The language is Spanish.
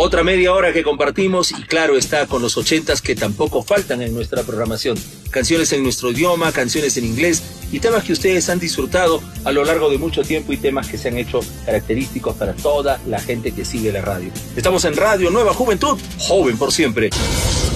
Otra media hora que compartimos y claro está con los 80s que tampoco faltan en nuestra programación. Canciones en nuestro idioma, canciones en inglés y temas que ustedes han disfrutado a lo largo de mucho tiempo y temas que se han hecho característicos para toda la gente que sigue la radio. Estamos en Radio Nueva Juventud, joven por siempre.